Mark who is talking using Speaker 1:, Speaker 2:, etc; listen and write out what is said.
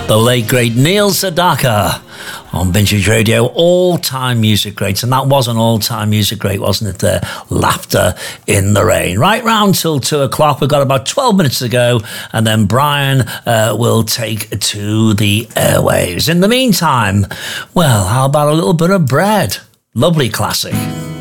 Speaker 1: The late great Neil Sedaka on Vintage Radio, all-time music greats. And that was an all-time music great, wasn't it there? Laughter in the Rain. Right round till 2 o'clock. We've got about 12 minutes to go, and then Brian will take to the airwaves. In the meantime, well, how about a little bit of Bread? Lovely classic.